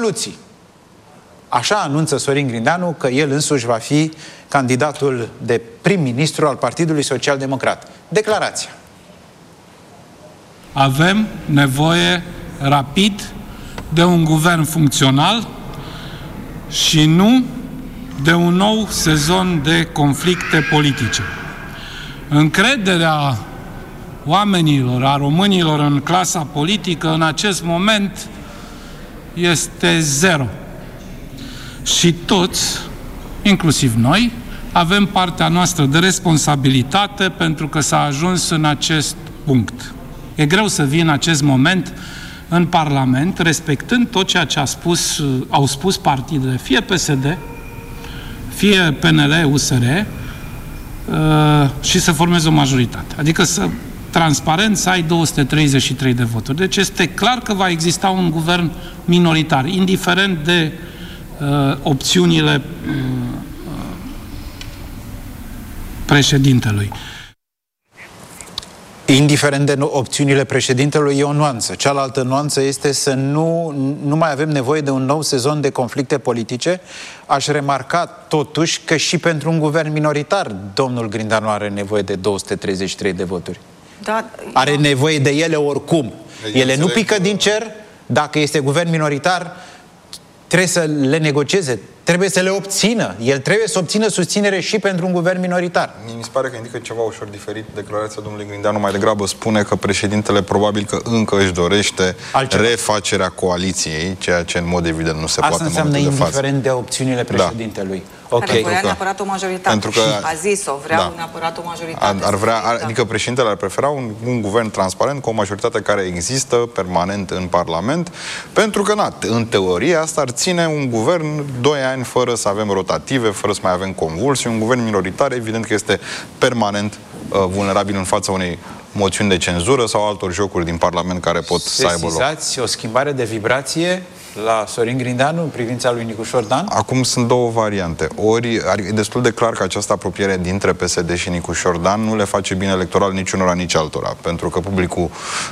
evoluții. Așa anunță Sorin Grindeanu că el însuși va fi candidatul de prim-ministru al Partidului Social-Democrat. Declarația. Avem nevoie rapid de un guvern funcțional și nu de un nou sezon de conflicte politice. Încrederea oamenilor, a românilor în clasa politică în acest moment este zero. Și toți, inclusiv noi, avem partea noastră de responsabilitate pentru că s-a ajuns în acest punct. E greu să vii în acest moment în Parlament, respectând tot ceea ce au spus partidele, fie PSD, fie PNL, USR, și să formezi o majoritate. Adică transparent să ai 233 de voturi. Deci este clar că va exista un guvern minoritar, indiferent de opțiunile președintelui. Indiferent de opțiunile președintelui, e o nuanță. Cealaltă nuanță este să nu mai avem nevoie de un nou sezon de conflicte politice. Aș remarca totuși că și pentru un guvern minoritar domnul Grindeanu are nevoie de 233 de voturi. Da, are nevoie de ele oricum. Ele nu pică din cer. Dacă este guvern minoritar, trebuie să le negocieze, trebuie să le obțină. El trebuie să obțină susținere și pentru un guvern minoritar. Mi se pare că indică ceva ușor diferit. Declarația domnului Grindeanu mai degrabă spune că președintele probabil că încă își dorește refacerea coaliției, ceea ce în mod evident nu se poate în momentul de față. Asta înseamnă indiferent de opțiunile președintelui. Care vrea neapărat o majoritate. Pentru că a zis-o, vreau neapărat o majoritate. Adică președintele ar prefera un guvern transparent cu o majoritate care există permanent în Parlament, pentru că, în teorie, asta ar ține un guvern 2 ani fără să avem rotative, fără să mai avem convulsii. Un guvern minoritar, evident că este permanent vulnerabil în fața unei moțiuni de cenzură sau altor jocuri din Parlament care pot să aibă loc. Sesizați o schimbare de vibrație la Sorin Grindeanu în privința lui Nicușor Dan? Acum sunt două variante. Ori e destul de clar că această apropiere dintre PSD și Nicușor Dan nu le face bine electoral niciunora, nici altora. Pentru că publicul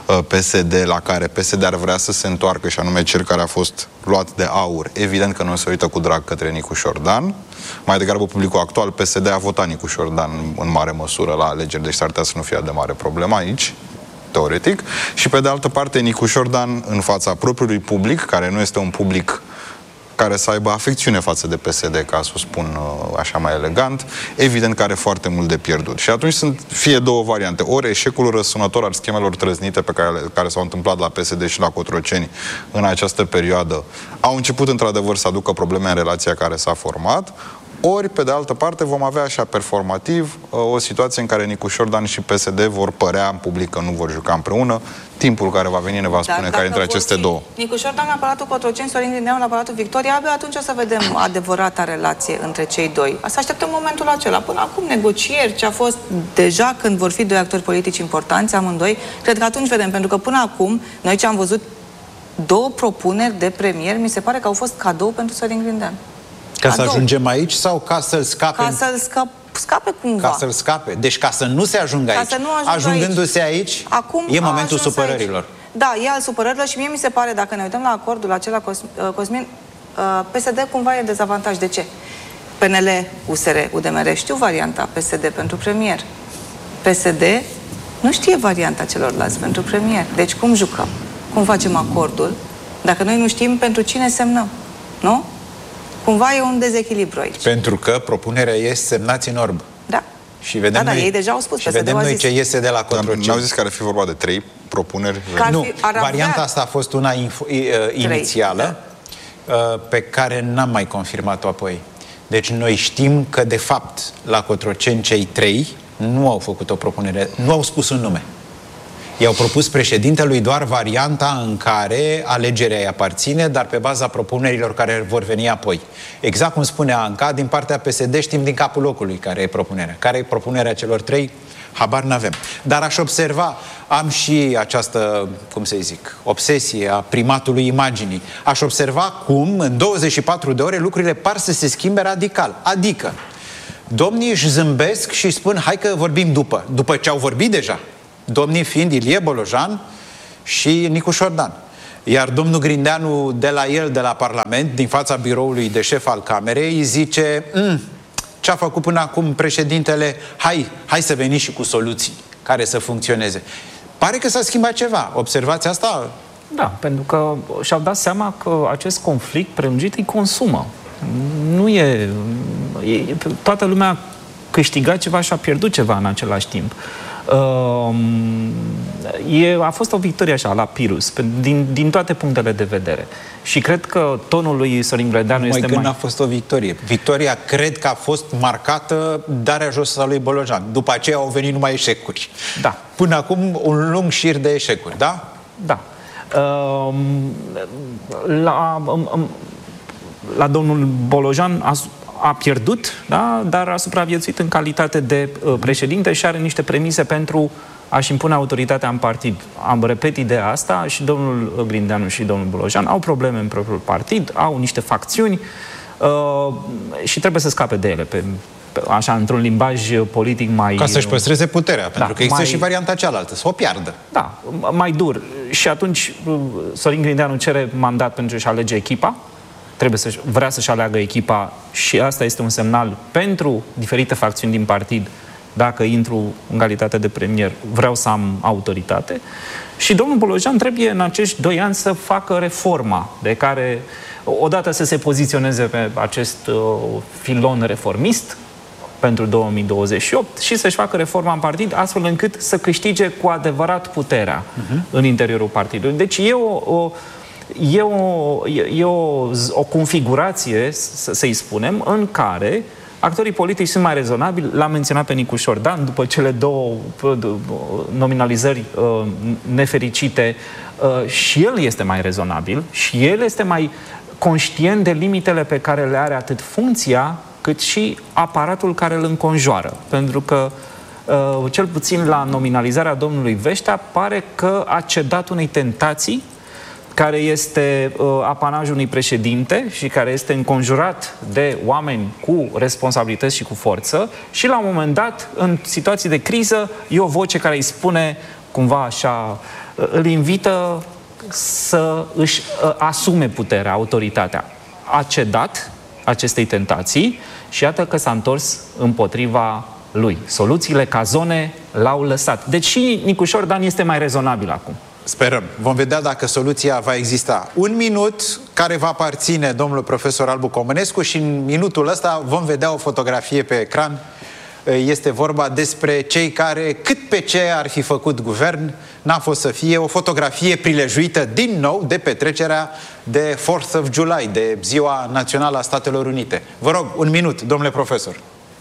PSD, la care PSD ar vrea să se întoarcă, și anume cel care a fost luat de aur, evident că nu se uită cu drag către Nicușor Dan. Mai degrabă publicul actual, PSD a votat Nicușor Dan în mare măsură la alegeri, deci s-ar putea să nu fie de mare problemă aici, teoretic. Și pe de altă parte, Nicușor Dan, în fața propriului public, care nu este un public care să aibă afecțiune față de PSD, ca să o spun așa mai elegant, evident că are foarte mult de pierdut. Și atunci sunt fie două variante. Ori eșecul răsunător al schemelor trăznite pe care s-au întâmplat la PSD și la Cotroceni în această perioadă au început într-adevăr să aducă probleme în relația care s-a format, ori, pe de altă parte, vom avea așa performativ o situație în care Nicușor Dan și PSD vor părea în public că nu vor juca împreună. Timpul care va veni ne va spune care între aceste două. Nicușor Dan la Palatul Cotroceni, Sorin Grindeanu la Palatul Victoria, abia atunci o să vedem adevărata relație între cei doi. Să așteptăm momentul acela. Până acum, negocieri, ce a fost deja când vor fi doi actori politici importanți, amândoi, cred că atunci vedem, pentru că până acum, noi ce am văzut, două propuneri de premier, mi se pare că au fost cadou pentru Sorin Grindeanu. Ca să ajungem aici sau ca să-l scape? Ca să-l scape cumva. Ca să-l scape. Deci ca să nu se ajungă aici. Ajungându-se aici, acum e momentul supărărilor. Aici. Da, e al supărărilor și mie mi se pare, dacă ne uităm la acordul acela, Cosmin, PSD cumva e dezavantaj. De ce? PNL, USR, UDMR știu varianta PSD pentru premier. PSD nu știe varianta celorlalți pentru premier. Deci cum jucăm? Cum facem acordul? Dacă noi nu știm pentru cine semnăm. Nu? Cumva e un dezechilibru aici. Pentru că propunerea este semnați în orb. Da. Și vedem ei deja au spus. Și vedem noi ce iese de la Cotroceni. N-au zis că ar fi vorba de 3 propuneri? Nu, varianta asta a fost una inițială, pe care n-am mai confirmat-o apoi. Deci noi știm că, de fapt, la Cotroceni cei 3 nu au făcut o propunere, nu au spus un nume. I-au propus președintelui doar varianta în care alegerea îi aparține, dar pe baza propunerilor care vor veni apoi. Exact cum spunea Anca, din partea PSD știm din capul locului care e propunerea. Care e propunerea celor 3? Habar n-avem. Dar aș observa, am și această, cum să zic, obsesie a primatului imaginii. Aș observa cum, în 24 de ore, lucrurile par să se schimbe radical. Adică, domnii își zâmbesc și spun, hai că vorbim după ce au vorbit deja. Domnii fiind Ilie Bolojan și Nicușor Dan. Iar domnul Grindeanu de la Parlament, din fața biroului de șef al Camerei, zice: ce a făcut până acum președintele, hai să veniți și cu soluții care să funcționeze. Pare că s-a schimbat ceva. Observați asta? Da, pentru că și-au dat seama că acest conflict prelungit îi consumă. Nu e... Toată lumea a câștigat ceva și a pierdut ceva în același timp. A fost o victorie așa, la Pirus, din toate punctele de vedere. Și cred că tonul lui Sorin Grindeanu este mai... a fost o victorie. Victoria cred că a fost marcată darea jos a lui Bolojan. După aceea au venit numai eșecuri. Da. Până acum un lung șir de eșecuri, da? Da. La domnul Bolojan a pierdut, da? Dar a supraviețuit în calitate de președinte și are niște premise pentru a-și impune autoritatea în partid. Am repet ideea asta și domnul Grindeanu și domnul Bolojan au probleme în propriul partid, au niște facțiuni și trebuie să scape de ele, așa, într-un limbaj politic mai... Ca să-și păstreze puterea, pentru că există și varianta cealaltă, să o piardă. Da, mai dur. Și atunci Sorin Grindeanu cere mandat pentru a-și alege echipa, vrea să-și aleagă echipa și asta este un semnal pentru diferite facțiuni din partid. Dacă intru în calitate de premier, vreau să am autoritate. Și domnul Bolojan trebuie în acești 2 ani să facă reforma, de care odată să se poziționeze pe acest filon reformist pentru 2028 și să-și facă reforma în partid, astfel încât să câștige cu adevărat puterea în interiorul partidului. Deci e o configurație, să-i spunem, în care actorii politici sunt mai rezonabili. L-am menționat pe Nicu Șordan, după cele 2 nominalizări nefericite, și el este mai rezonabil și el este mai conștient de limitele pe care le are atât funcția, cât și aparatul care îl înconjoară. Pentru că, cel puțin la nominalizarea domnului Veștea, pare că a cedat unei tentații care este apanajul unui președinte și care este înconjurat de oameni cu responsabilități și cu forță și la un moment dat, în situații de criză, e o voce care îi spune cumva așa, îl invită să își asume puterea, autoritatea. A cedat acestei tentații și iată că s-a întors împotriva lui. Soluțiile cazone l-au lăsat. Deci și Nicu Șordan este mai rezonabil acum. Sperăm. Vom vedea dacă soluția va exista. 1 minut care va aparține domnul profesor Albu Comănescu și în minutul ăsta vom vedea o fotografie pe ecran. Este vorba despre cei care, cât pe ce ar fi făcut guvern, n-a fost să fie o fotografie prilejuită din nou de petrecerea de 4th of July, de Ziua Națională a Statelor Unite. Vă rog, 1 minut, domnule profesor.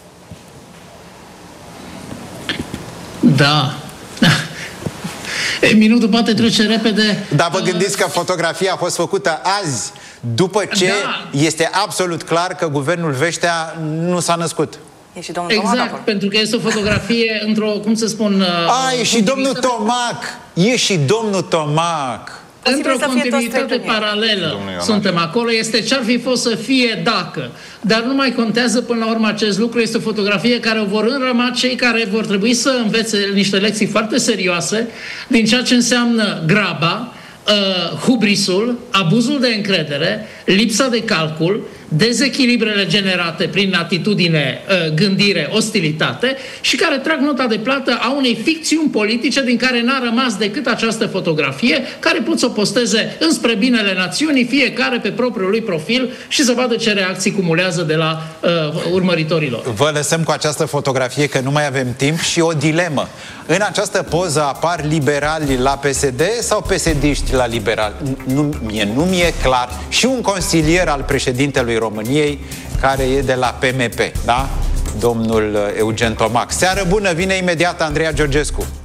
Da. Minutul poate trece repede. Dar vă gândiți că fotografia a fost făcută azi, după ce este absolut clar că guvernul Veștea nu s-a născut. E și domnul Tomac acolo. Pentru că este o fotografie într-o, cum să spun... E și domnul Tomac! E și domnul Tomac! Într-o continuitate paralelă suntem acolo. Este ce-ar fi fost să fie dacă. Dar nu mai contează până la urmă acest lucru. Este o fotografie care o vor înrăma cei care vor trebui să învețe niște lecții foarte serioase din ceea ce înseamnă graba, hubrisul, abuzul de încredere, lipsa de calcul, dezechilibrele generate prin atitudine, gândire, ostilitate și care trag nota de plată a unei ficțiuni politice din care n-a rămas decât această fotografie, care pot să o posteze înspre binele națiunii, fiecare pe propriul lui profil și să vadă ce reacții cumulează de la urmăritorilor. Vă lăsăm cu această fotografie că nu mai avem timp și o dilemă. În această poză apar liberali la PSD sau PSD-ști la liberali? Nu mi-e clar. Și un consilier al președintelui României care e de la PMP, da? Domnul Eugen Tomac. Seară bună, vine imediat Andreea Georgescu.